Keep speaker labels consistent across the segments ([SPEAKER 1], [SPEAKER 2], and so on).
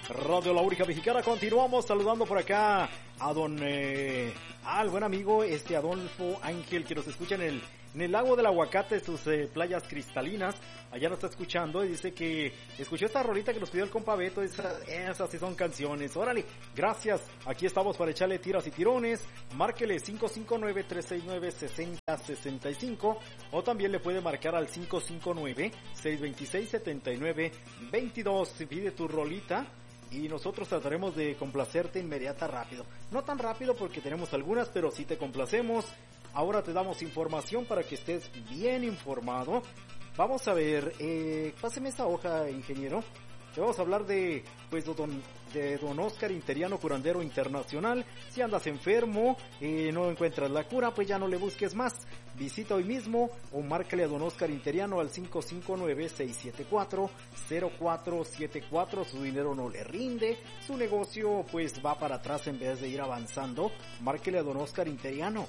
[SPEAKER 1] Radio La Única Mexicana. Continuamos saludando por acá a don al buen amigo Adolfo Ángel, que nos escucha en el lago del Aguacate, sus playas cristalinas. Allá nos está escuchando y dice que escuchó esta rolita que nos pidió el compa Beto. Esas sí son canciones. Órale, gracias. Aquí estamos para echarle tiras y tirones. Márquele 559-369-6065 o también le puede marcar al 559-626-7922. Pide tu rolita y nosotros trataremos de complacerte inmediata rápido. No tan rápido porque tenemos algunas, pero sí te complacemos. Ahora te damos información para que estés bien informado. Vamos a ver, páseme esa hoja, ingeniero. Te vamos a hablar de don Oscar Interiano, curandero internacional. Si andas enfermo, no encuentras la cura, pues ya no le busques más. Visita hoy mismo o márcale a don Oscar Interiano al 559-674-0474. Su dinero no le rinde, su negocio pues va para atrás en vez de ir avanzando. Márquele a don Oscar Interiano,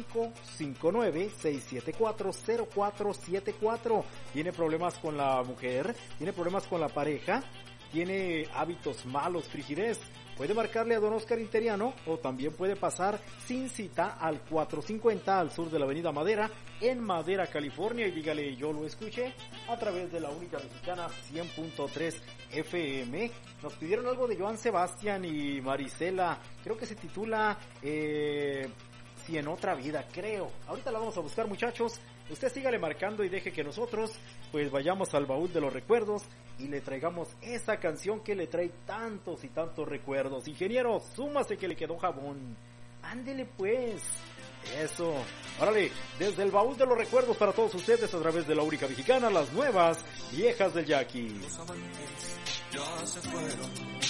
[SPEAKER 1] 559-674-0474. Tiene problemas con la mujer, tiene problemas con la pareja, tiene hábitos malos, frigidez. Puede marcarle a don Oscar Interiano o también puede pasar sin cita al 450 al sur de la avenida Madera en Madera, California, y dígale yo lo escuché a través de La Única Mexicana 100.3 FM. Nos pidieron algo de Joan Sebastián y Marisela, creo que se titula Si en otra vida, creo. Ahorita la vamos a buscar, muchachos. Usted sígale marcando y deje que nosotros pues vayamos al baúl de los recuerdos y le traigamos esa canción que le trae tantos y tantos recuerdos. Ingeniero, súmase que le quedó jabón. Ándele pues. Eso. Órale, desde el baúl de los recuerdos para todos ustedes a través de La Única Mexicana, las nuevas viejas del Jackie.
[SPEAKER 2] Los amantes ya se fueron.